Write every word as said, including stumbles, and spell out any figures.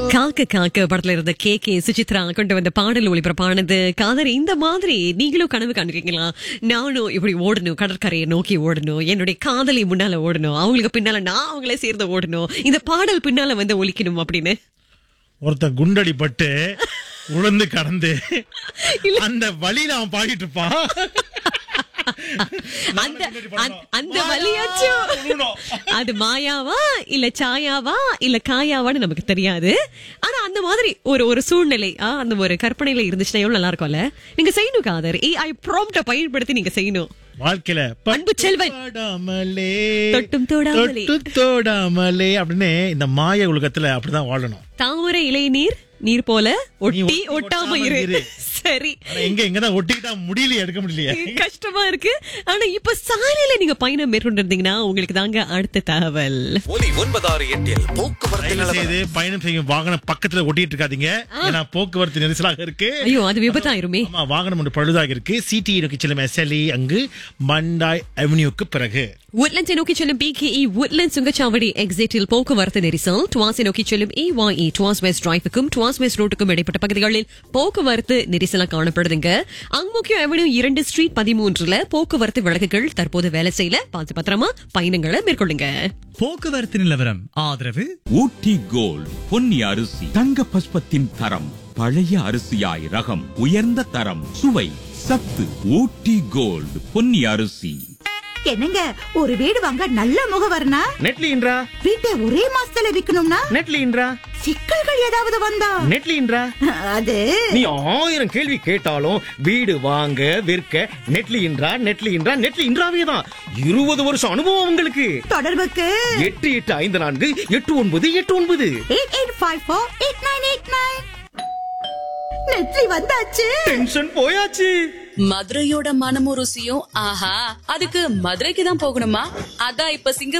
காக்க காக்க படத்துல இருந்த கே கே சுசித்ரா கொண்டு வந்த பாடல் ஒளிபரப்பானது. காதல் இந்த மாதிரி நீங்களும் கனவு காண்றீங்களா? நானும் இப்படி ஓடணும், கடற்கரையை நோக்கி ஓடணும், என்னுடைய காதலி முன்னால ஓடணும், அவங்களுக்கு பின்னால நான் அவங்களே சேர்ந்து ஓடணும், இந்த பாடல் பின்னால வந்து ஒலிக்கணும் அப்படின்னு ஒருத்த குண்டடி பட்டு உழந்து கடந்து அந்த வழியில அவன் பாடிட்டு இருப்பான். அந்த அந்த- அந்த வலியாச்சும் அது மாயாவா இல்ல சாயாவா இல்ல காயாவான்னு நமக்கு தெரியாது. ஆனா அந்த மாதிரி ஒரு ஒரு சூழ்நிலை, ஆ, அந்த ஒரு கற்பனையில இருந்துச்சுன்னா எவ்வளவு நல்லா இருக்கும்ல. நீங்க செய்யணும் காதர், ஏஐ ப்ராம்ப்ட பயன்படுத்தி நீங்க செய்யணும். வாழ்க்கையில அன்பு செல்வன். தொடாமலே தொட்டும் தொடாமலே. தொட்டு தொடாமலே அப்படின்னு இந்த மாய உலகத்துல அப்படிதான் வாழணும். தாமரை இலை நீர் நீர் போல ஒட்டி ஒட்டி ஒட்டாம ஒட்டாம இரு. இரு. சரி, ஆனா எங்க எங்கதான் ஒட்டிக்கிட்டா முடியலையே, எடுக்க முடியலையே. கஷ்டமா இருக்கு. ஆனா இப்ப சாலையில நீங்க பயணம் மேற்கொண்டிருந்தீங்கன்னா உங்களுக்கு தாங்க அடுத்த தகவல். ஒலி ஒன்பதாறு எட்டில் போக்குவரத்து தயவு நிலவரம். செய்து பயணம் செய்யும் வாகனம் பக்கத்துல ஒட்டிட்டு இருக்காதீங்க. ஏன்னா போக்குவரத்து நெரிசலாக இருக்கு. ஐயோ, அது விபத்தாயிருமே. ஆமா, வாகனம் ஒன்று பழுதாக இருக்கு. சிடி நோக்கி செல்லும் எஸ்எல்இ அங்கு மண்டாய் அவென்யூக்கு பிறகு உட்லண்ட்ஸை நோக்கி செல்லும் பிகேஇ உட்லண்ட் சுங்கச்சாவடி எக்ஸிட்டில் போக்குவரத்து நெரிசல். டுவாஸை நோக்கி செல்லும் ஏஒய்இ டுவாஸ் வெஸ்ட் டிரைவுக்கும் டுவாஸ் வெஸ்ட் ரோட்டுக்கும் இடைப்பட்ட பகுதிகளில் போக்குவரத்து நெரிசலா காணப்படுதுங்க. அங்முக்கிய அவென்யூ இரண்டு ஸ்ட்ரீட் பதிமூன்றுல போக்குவரத்து விளக்குகள் தற்போது வேலை செய்யல. பார்த்து பத்திரமா பயணங்களை மேற்கொள்ளுங்க. போக்குவரத்து நிலவரம் ஆதரவு ஊட்டி கோல்ட் பொன்னி அரிசி தங்க பஸ்பத்தின் தரம் பழைய அரிசியாய் ரகம் உயர்ந்த தரம் சுவை சத்து. ஊட்டி கோல்ட் பொன்னி அரிசி. என்னங்க, ஒரு வீடு வாங்க நல்ல முகவர்னா நெட்லின்றா வீட்டை ஒரே மாசத்துல விக்கணும்னா நெட்லின்றா சிக்கல்கள் ஏதாவது வந்தா நெட்லின்றா அது நீ ஆயிரம் கேள்வி கேட்டாலும் வீடு வாங்க விற்க நெட்லின்றா நெட்லின்றா நெட்லின்றாவே தான். இருபது வருஷம் அனுபவம் உங்களுக்கு. தொடர்புக்கு எட்டு எட்டு ஐந்து நான்கு எட்டு ஒன்பது எட்டு ஒன்பது eight eight five four eight nine eight nine. நெட்லி வந்தாச்சு. டென்ஷன் போயாச்சு. மதுரையோட மனமும் ருசியும் ஆஹா, அதுக்கு மதுரைக்கு தான் போகணுமா? அதான் இப்ப சிங்க